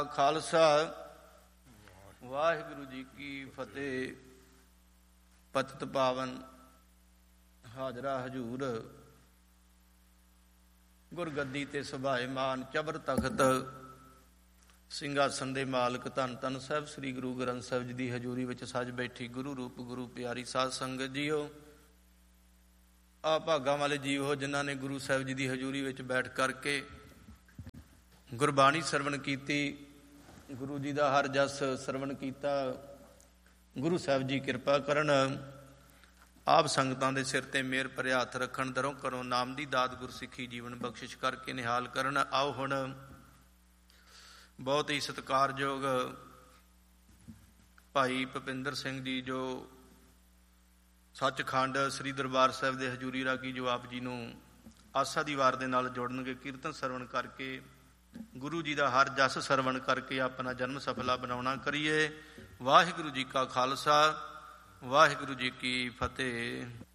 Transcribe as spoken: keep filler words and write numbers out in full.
ਖਾਲਸਾ ਵਾਹਿਗੁਰੂ ਜੀ ਕੀ ਫਤਿਹ। ਪਤਿਤ ਪਾਵਨ ਹਾਜ਼ਰਾ ਹਜੂਰ, ਗੁਰਗੱਦੀ ਤੇ ਸੁਭਾਏਮਾਨ ਚਬਰ ਤਖਤ, ਸਿੰਘਾਸਨ ਦੇ ਮਾਲਕ ਧੰਨ ਧੰਨ ਸਾਹਿਬ ਸ੍ਰੀ ਗੁਰੂ ਗ੍ਰੰਥ ਸਾਹਿਬ ਜੀ ਦੀ ਹਜ਼ੂਰੀ ਵਿੱਚ ਸੱਜ ਬੈਠੀ ਗੁਰੂ ਰੂਪ ਗੁਰੂ ਪਿਆਰੀ ਸਾਧ ਸੰਗਤ ਜੀਓ। ਆ ਭਾਗਾਂ ਵਾਲੇ ਜੀਵ ਹੋ ਜਿਨ੍ਹਾਂ ਨੇ ਗੁਰੂ ਸਾਹਿਬ ਜੀ ਦੀ ਹਜ਼ੂਰੀ ਵਿੱਚ ਬੈਠ ਕਰਕੇ ਗੁਰਬਾਣੀ ਸਰਵਣ ਕੀਤੀ, ਗੁਰੂ ਜੀ ਦਾ ਹਰ ਜਸ ਸਰਵਣ ਕੀਤਾ। ਗੁਰੂ ਸਾਹਿਬ ਜੀ ਕਿਰਪਾ ਕਰਨ, ਆਪ ਸੰਗਤਾਂ ਦੇ ਸਿਰ ਤੇ ਮਿਹਰ ਭਰਿਆ ਹੱਥ ਰੱਖਣ, ਦਰੋਂ ਕਰੋ ਨਾਮ ਦੀ ਦਾਤ ਗੁਰਸਿੱਖੀ ਜੀਵਨ ਬਖਸ਼ਿਸ਼ ਕਰਕੇ ਨਿਹਾਲ ਕਰਨ। ਆਓ ਹੁਣ ਬਹੁਤ ਹੀ ਸਤਿਕਾਰਯੋਗ ਭਾਈ ਭੁਪਿੰਦਰ ਸਿੰਘ ਜੀ, ਜੋ ਸੱਚਖੰਡ ਸ੍ਰੀ ਦਰਬਾਰ ਸਾਹਿਬ ਦੇ ਹਜ਼ੂਰੀ ਰਾਗੀ ਜੋ ਆਪ ਜੀ ਨੂੰ ਆਸਾ ਦੀ ਵਾਰ ਦੇ ਨਾਲ ਜੋੜਨਗੇ, ਕੀਰਤਨ ਸਰਵਣ ਕਰਕੇ ਗੁਰੂ ਜੀ ਦਾ ਹਰ ਜਸ ਸਰਵਣ ਕਰਕੇ ਆਪਣਾ ਜਨਮ ਸਫਲਾ ਬਣਾਉਣਾ ਕਰੀਏ। ਵਾਹਿਗੁਰੂ ਜੀ ਕਾ ਖਾਲਸਾ, ਵਾਹਿਗੁਰੂ ਜੀ ਕੀ ਫਤਿਹ।